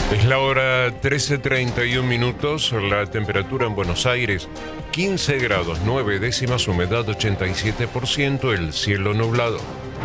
Es la hora 13:31, la temperatura en Buenos Aires 15 grados 9 décimas, humedad 87%, el cielo nublado.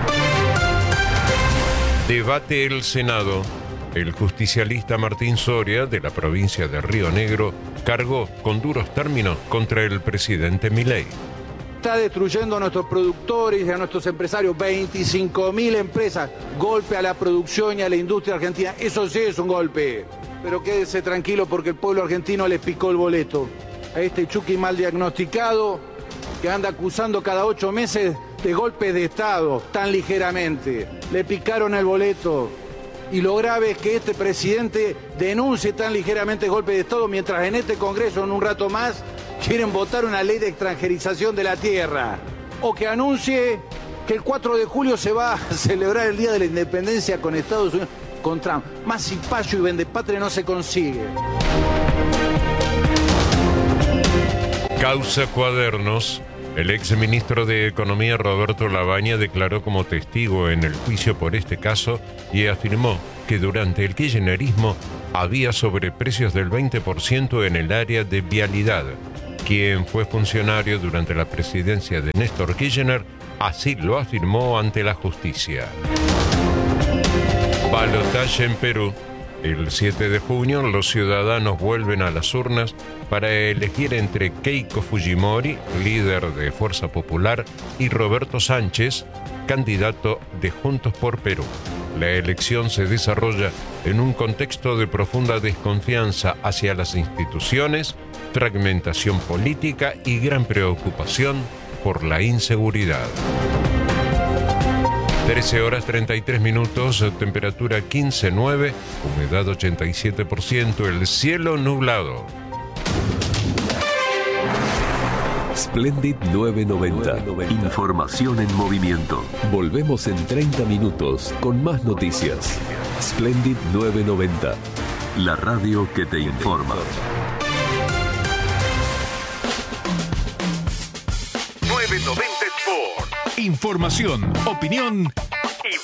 Debate el Senado. El justicialista Martín Soria, de la provincia de Río Negro, cargó con duros términos contra el presidente Milei. Está destruyendo a nuestros productores y a nuestros empresarios, 25.000 empresas, golpe a la producción y a la industria argentina, eso sí es un golpe. Pero quédese tranquilo porque el pueblo argentino les picó el boleto a este Chucky mal diagnosticado que anda acusando cada 8 meses de golpes de Estado tan ligeramente. Le picaron el boleto y lo grave es que este presidente denuncie tan ligeramente golpe de Estado mientras en este Congreso en un rato más quieren votar una ley de extranjerización de la tierra, o que anuncie que el 4 de julio se va a celebrar el Día de la Independencia con Estados Unidos, con Trump. Más cipayo y vendepatria no se consigue. Causa Cuadernos. El exministro de Economía Roberto Labaña declaró como testigo en el juicio por este caso y afirmó que durante el kirchnerismo había sobreprecios del 20% en el área de vialidad. Quien fue funcionario durante la presidencia de Néstor Kirchner así lo afirmó ante la justicia. Balotaje en Perú. El 7 de junio los ciudadanos vuelven a las urnas para elegir entre Keiko Fujimori, líder de Fuerza Popular, y Roberto Sánchez, candidato de Juntos por Perú. La elección se desarrolla en un contexto de profunda desconfianza hacia las instituciones, fragmentación política y gran preocupación por la inseguridad. 13:33, temperatura 15,9, humedad 87%, el cielo nublado. Splendid 990. Información en movimiento. Volvemos en 30 minutos con más noticias. Splendid 990. La radio que te informa. 990 Sport. Información, opinión